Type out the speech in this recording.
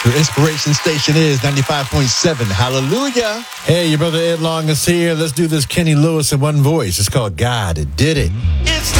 Your inspiration station is 95.7. Hallelujah. Hey, your brother Ed Long is here. Let's do this Kenny Lewis in one voice. It's called God Did It. It's